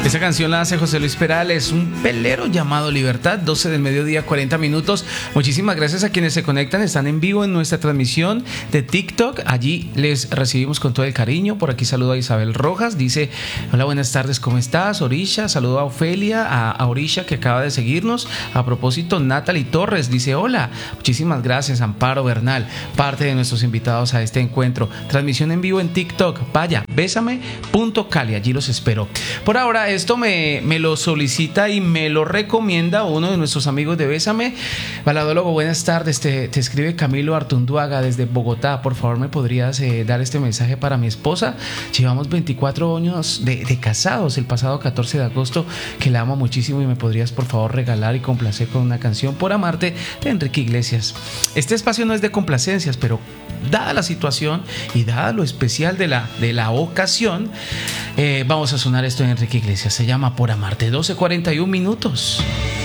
Esa canción la hace José Luis Perales, un velero llamado Libertad, 12 del mediodía, 40 minutos. Muchísimas gracias a quienes se conectan, están en vivo en nuestra transmisión de TikTok. Allí les recibimos con todo el cariño. Por aquí saludo a Isabel Rojas, dice: hola, buenas tardes, ¿cómo estás? Orisha, saludo a Ofelia, a Orisha, que acaba de seguirnos. A propósito, Natalie Torres dice: hola, muchísimas gracias. Amparo Bernal, parte de nuestros invitados a este encuentro. Transmisión en vivo en TikTok. Vaya, bésame.cali, allí los espero. Por ahora, esto me lo solicita y me lo recomienda uno de nuestros amigos de Bésame. Baladólogo, buenas tardes. Te escribe Camilo Artunduaga desde Bogotá. Por favor, ¿me podrías dar este mensaje para mi esposa? Llevamos 24 años de casados, el pasado 14 de agosto, que la amo muchísimo, y me podrías por favor regalar y complacer con una canción, Por Amarte, de Enrique Iglesias. Este espacio no es de complacencias, pero dada la situación y dada lo especial de la ocasión, vamos a sonar esto en Enrique Iglesias. Se llama Por Amarte. 12:41 minutos.